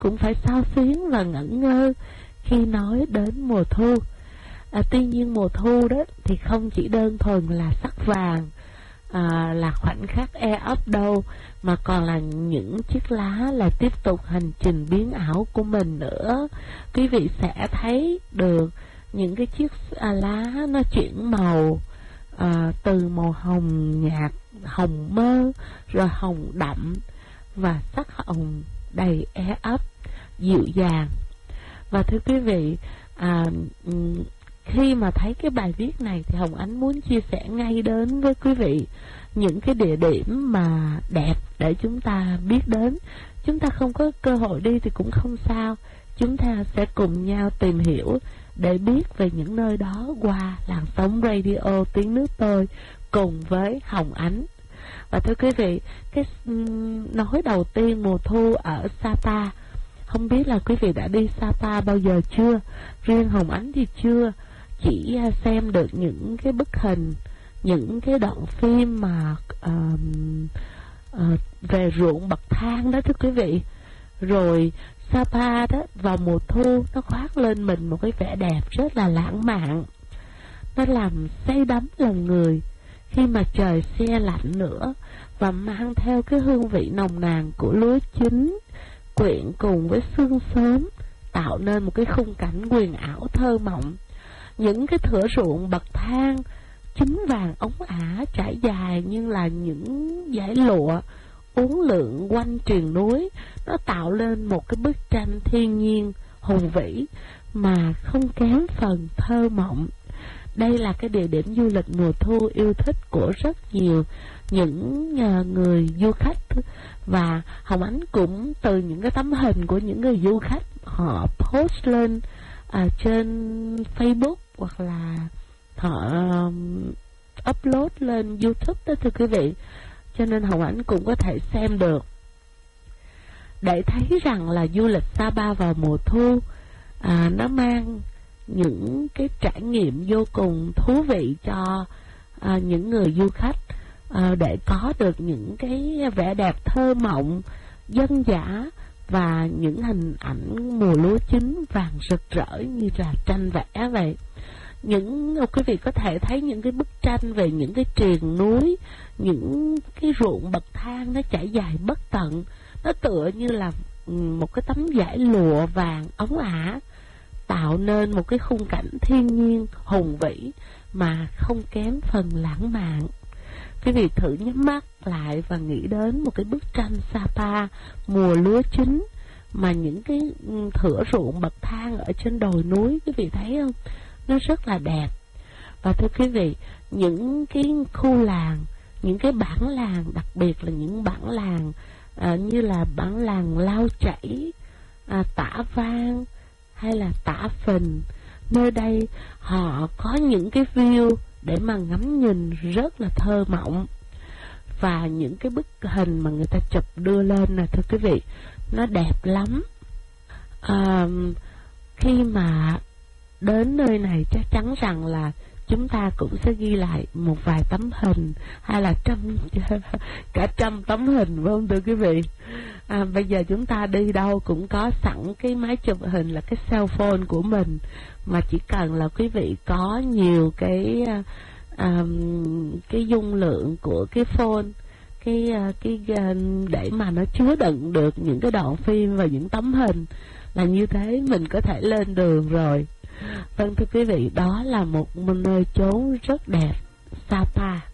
cũng phải xao xuyến và ngẩn ngơ khi nói đến mùa thu. Tuy nhiên mùa thu đó thì không chỉ đơn thuần là sắc vàng, là khoảnh khắc ấp đâu, mà còn là những chiếc lá là tiếp tục hành trình biến ảo của mình nữa. Quý vị sẽ thấy được những cái chiếc lá nó chuyển màu, từ màu hồng nhạt, hồng mơ, rồi hồng đậm và sắc hồng đầy ấp, dịu dàng. Và thưa quý vị, khi mà thấy cái bài viết này thì Hồng Ánh muốn chia sẻ ngay đến với quý vị những cái địa điểm mà đẹp để chúng ta biết đến. Chúng ta không có cơ hội đi thì cũng không sao, chúng ta sẽ cùng nhau tìm hiểu để biết về những nơi đó qua làn sóng radio Tiếng Nước Tôi cùng với Hồng Ánh. Và thưa quý vị, cái nói đầu tiên mùa thu ở Sapa, không biết là quý vị đã đi Sapa bao giờ chưa? Riêng Hồng Ánh thì chưa, chỉ xem được những cái bức hình, những cái đoạn phim mà về ruộng bậc thang đó thưa quý vị. Rồi Sapa đó vào mùa thu nó khoác lên mình một cái vẻ đẹp rất là lãng mạn, nó làm say đắm lòng người khi mà trời se lạnh nữa, và mang theo cái hương vị nồng nàn của lúa chín quyện cùng với sương sớm, tạo nên một cái khung cảnh huyền ảo thơ mộng. Những cái thửa ruộng bậc thang chín vàng óng ả trải dài như là những dải lụa uốn lượn quanh triền núi, nó tạo lên một cái bức tranh thiên nhiên hùng vĩ mà không kém phần thơ mộng. Đây là cái địa điểm du lịch mùa thu yêu thích của rất nhiều những người du khách, và Hồng Ánh cũng từ những cái tấm hình của những người du khách họ post lên trên Facebook hoặc là họ upload lên YouTube đó thưa quý vị, cho nên Hồng Ánh cũng có thể xem được để thấy rằng là du lịch Sapa vào mùa thu nó mang những cái trải nghiệm vô cùng thú vị cho những người du khách, để có được những cái vẻ đẹp thơ mộng, dân dã và những hình ảnh mùa lúa chín vàng rực rỡ như là tranh vẽ vậy. Quý vị có thể thấy những cái bức tranh về những cái triền núi, những cái ruộng bậc thang nó trải dài bất tận, nó tựa như là một cái tấm vải lụa vàng óng ả, tạo nên một cái khung cảnh thiên nhiên hùng vĩ mà không kém phần lãng mạn. Quý vị thử nhắm mắt lại và nghĩ đến một cái bức tranh Sapa mùa lúa chín, mà những cái thửa ruộng bậc thang ở trên đồi núi, quý vị thấy không? Nó rất là đẹp. Và thưa quý vị, những cái khu làng, những cái bản làng, đặc biệt là những bản làng như là bản làng Lao Chảy, Tả Vang hay là Tả Phình, nơi đây họ có những cái view để mà ngắm nhìn rất là thơ mộng. Và những cái bức hình mà người ta chụp đưa lên nè thưa quý vị, nó đẹp lắm. Khi mà đến nơi này chắc chắn rằng là chúng ta cũng sẽ ghi lại một vài tấm hình, hay là cả trăm tấm hình, phải không thưa quý vị? Bây giờ chúng ta đi đâu cũng có sẵn cái máy chụp hình là cái cell phone của mình, mà chỉ cần là quý vị có nhiều cái dung lượng của cái phone, để mà nó chứa đựng được những cái đoạn phim và những tấm hình, là như thế mình có thể lên đường rồi. Vâng thưa quý vị, đó là một nơi chốn rất đẹp, Sapa.